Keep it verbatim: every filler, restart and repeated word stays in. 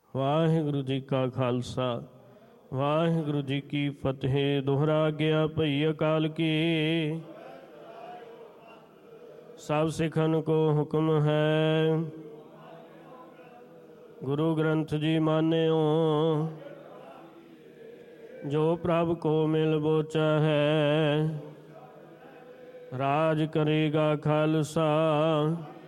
ਵਾਹਿਗੁਰੂ ਜੀ ਕਾ ਖਾਲਸਾ ਵਾਹਿਗੁਰੂ ਜੀ ਕੀ ਫਤਿਹ। ਦੁਹਰਾ ਗਿਆ ਭਈ ਅਕਾਲ ਕੀ, ਸਭ ਸਿੱਖਨ ਕੋ ਹੁਕਮ ਹੈ। ਗੁਰੂ ਗ੍ਰੰਥ ਜੀ ਮਾਨਿਓ, ਜੋ ਪ੍ਰਭ ਕੋ ਮਿਲ ਬੋਚਾ ਹੈ। ਰਾਜ ਕਰੇਗਾ ਖਾਲਸਾ,